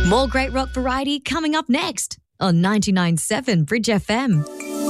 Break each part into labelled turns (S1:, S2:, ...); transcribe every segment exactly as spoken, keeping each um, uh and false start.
S1: More great rock variety coming up next on ninety-nine point seven Bridge F M.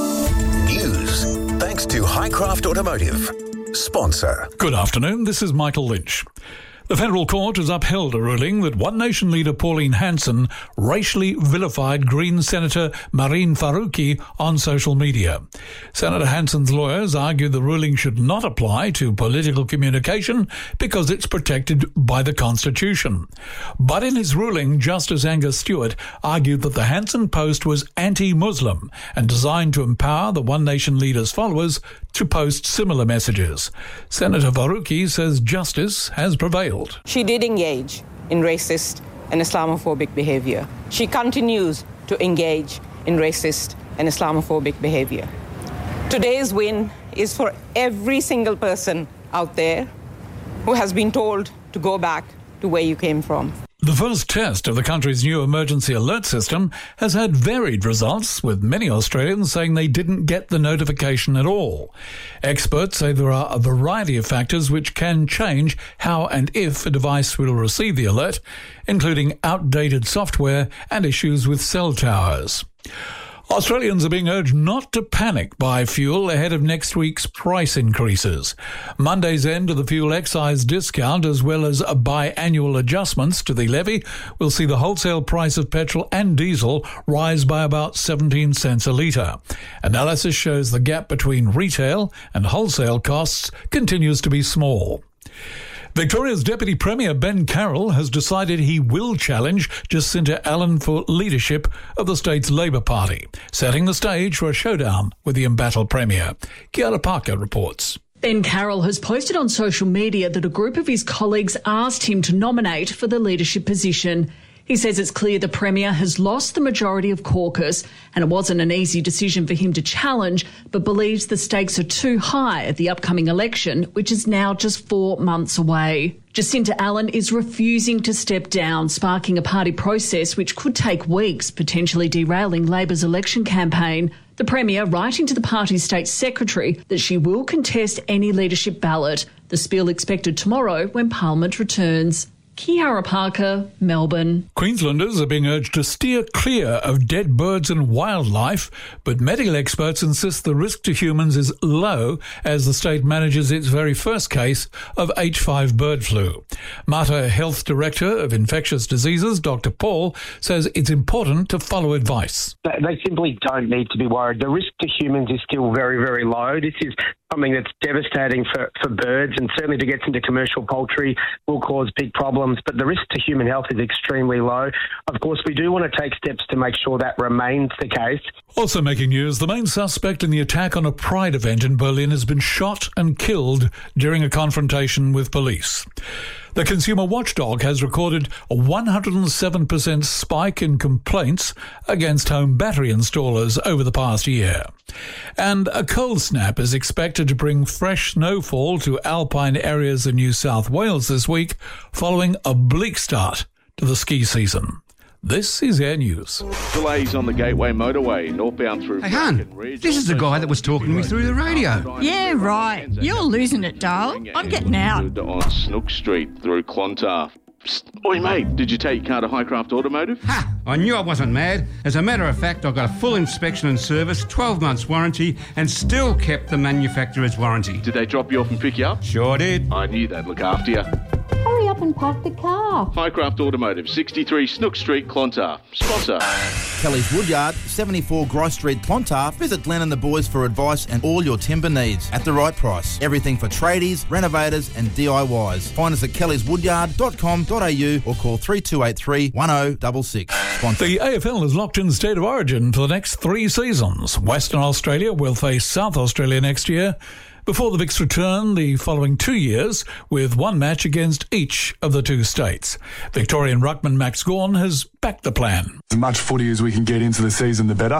S2: News thanks to Highcraft Automotive. Sponsor.
S3: Good afternoon, this is Michael Lynch. The federal court has upheld a ruling that One Nation leader Pauline Hanson racially vilified Green Senator Mehreen Faruqi on social media. Senator Hanson's lawyers argued the ruling should not apply to political communication because it's protected by the Constitution. But in his ruling, Justice Angus Stewart argued that the Hanson post was anti-Muslim and designed to empower the One Nation leader's followers to post similar messages. Senator Faruqi says justice has prevailed.
S4: She did engage in racist and Islamophobic behavior. She continues to engage in racist and Islamophobic behavior. Today's win is for every single person out there who has been told to go back to where you came from.
S3: The first test of the country's new emergency alert system has had varied results, with many Australians saying they didn't get the notification at all. Experts say there are a variety of factors which can change how and if a device will receive the alert, including outdated software and issues with cell towers. Australians are being urged not to panic buy fuel ahead of next week's price increases. Monday's end of the fuel excise discount, as well as biannual adjustments to the levy, will see the wholesale price of petrol and diesel rise by about seventeen cents a litre. Analysis shows the gap between retail and wholesale costs continues to be small. Victoria's Deputy Premier Ben Carroll has decided he will challenge Jacinta Allen for leadership of the state's Labor Party, setting the stage for a showdown with the embattled Premier. Kiara Parker reports.
S5: Ben Carroll has posted on social media that a group of his colleagues asked him to nominate for the leadership position. He says it's clear the Premier has lost the majority of caucus and it wasn't an easy decision for him to challenge, but believes the stakes are too high at the upcoming election, which is now just four months away. Jacinta Allen is refusing to step down, sparking a party process which could take weeks, potentially derailing Labor's election campaign. The Premier writing to the party's state secretary that she will contest any leadership ballot. The spiel expected tomorrow when Parliament returns. Kiara Parker, Melbourne.
S3: Queenslanders are being urged to steer clear of dead birds and wildlife, but medical experts insist the risk to humans is low as the state manages its very first case of H five bird flu. Mater Health Director of Infectious Diseases, Doctor Paul, says it's important to follow advice.
S6: They simply don't need to be worried. The risk to humans is still very, very low. This is something that's devastating for, for birds, and certainly if it gets into commercial poultry will cause big problems, but the risk to human health is extremely low. Of course, we do want to take steps to make sure that remains the case.
S3: Also making news, the main suspect in the attack on a Pride event in Berlin has been shot and killed during a confrontation with police. The consumer watchdog has recorded a one hundred seven percent spike in complaints against home battery installers over the past year. And a cold snap is expected to bring fresh snowfall to alpine areas in New South Wales this week, following a bleak start to the ski season. This is Air News.
S7: Delays on the Gateway Motorway, northbound through...
S8: Hey, hun, this is the guy that was talking to me through the radio.
S9: Yeah, right. You're losing it, darling. I'm getting out.
S7: On Snook Street through Clontarf. Oi, mate, did you take your car to Highcraft Automotive?
S8: Ha! I knew I wasn't mad. As a matter of fact, I got a full inspection and service, twelve months warranty, and still kept the manufacturer's warranty.
S7: Did they drop you off and pick you up?
S8: Sure did.
S7: I knew they'd look after you.
S10: Hurry up and park the car.
S7: Highcraft Automotive, sixty-three Snook Street, Clontarf. Sponsor.
S11: Kelly's Woodyard, seventy-four Grice Street, Clontarf. Visit Glenn and the boys for advice and all your timber needs at the right price. Everything for tradies, renovators and D I Ys. Find us at kellys woodyard dot com dot a u or call three two eight three, one oh six six. Sponsor.
S3: The A F L is locked in state of origin for the next three seasons. Western Australia will face South Australia next year, before the Vics return the following two years with one match against each of the two states. Victorian ruckman Max Gawn has backed the plan.
S12: As much footy as we can get into the season, the better.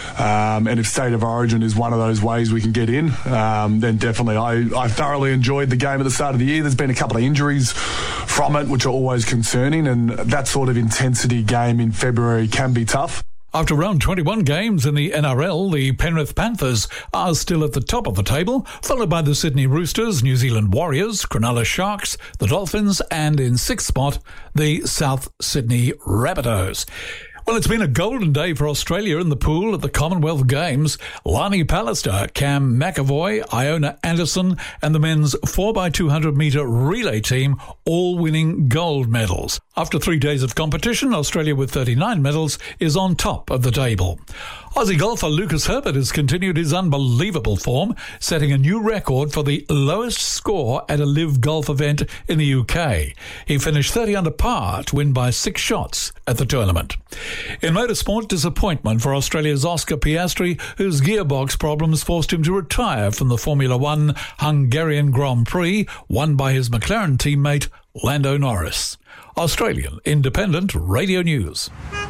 S12: Um, and if state of origin is one of those ways we can get in, um, then definitely. I, I thoroughly enjoyed the game at the start of the year. There's been a couple of injuries from it, which are always concerning, and that sort of intensity game in February can be tough.
S3: After round twenty-one games in the N R L, the Penrith Panthers are still at the top of the table, followed by the Sydney Roosters, New Zealand Warriors, Cronulla Sharks, the Dolphins, and in sixth spot, the South Sydney Rabbitohs. Well, it's been a golden day for Australia in the pool at the Commonwealth Games. Lani Pallister, Cam McAvoy, Iona Anderson and the men's four by two hundred metre relay team all winning gold medals. After three days of competition, Australia with thirty-nine medals is on top of the table. Aussie golfer Lucas Herbert has continued his unbelievable form, setting a new record for the lowest score at a live golf event in the U K. He finished thirty under par to win by six shots at the tournament. In motorsport, disappointment for Australia's Oscar Piastri, whose gearbox problems forced him to retire from the Formula One Hungarian Grand Prix, won by his McLaren teammate Lando Norris. Australian Independent Radio News.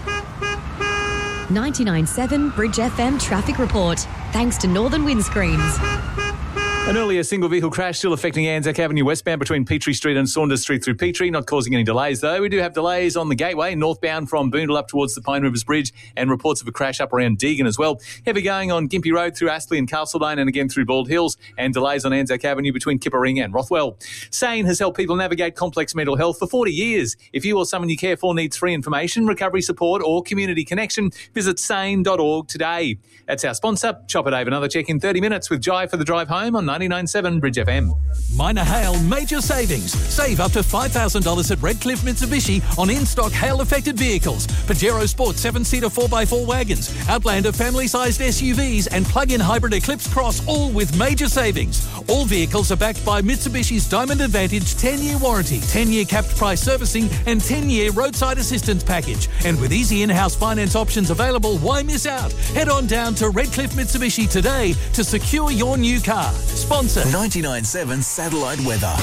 S1: ninety-nine point seven Bridge F M traffic report. Thanks to Northern Windscreens.
S13: An earlier single vehicle crash still affecting Anzac Avenue westbound between Petrie Street and Saunders Street through Petrie, not causing any delays though. We do have delays on the Gateway, northbound from Boondall up towards the Pine Rivers Bridge, and reports of a crash up around Deagon as well. Heavy going on Gympie Road through Astley and Castlebane and again through Bald Hills, and delays on Anzac Avenue between Kippa-Ring and Rothwell. SANE has helped people navigate complex mental health for forty years. If you or someone you care for needs free information, recovery support or community connection, visit sane dot org today. That's our sponsor. Chopper Dave, another check in thirty minutes with Jai for the drive home on ninety-nine point seven Bridge F M.
S14: Minor Hail Major Savings. Save up to five thousand dollars at Redcliffe Mitsubishi on in-stock hail-affected vehicles. Pajero Sport seven-seater four by four wagons, Outlander family-sized S U Vs and plug-in hybrid Eclipse Cross, all with major savings. All vehicles are backed by Mitsubishi's Diamond Advantage ten-year warranty, ten-year capped price servicing and ten-year roadside assistance package. And with easy in-house finance options available, why miss out? Head on down to Redcliffe Mitsubishi today to secure your new car. Sponsor
S15: ninety-nine point seven Satellite Weather.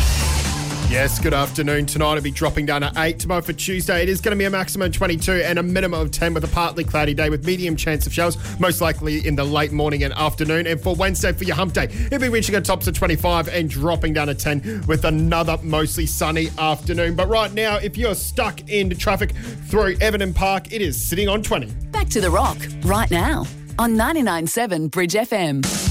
S16: Yes, good afternoon. Tonight it'll be dropping down to eight. Tomorrow for Tuesday, it is going to be a maximum of twenty-two and a minimum of ten with a partly cloudy day with medium chance of showers, most likely in the late morning and afternoon. And for Wednesday, for your hump day, it'll be reaching a tops of twenty-five and dropping down to ten with another mostly sunny afternoon. But right now, if you're stuck in traffic through Everton Park, it is sitting on twenty.
S17: Back to the Rock right now on ninety-nine point seven Bridge F M.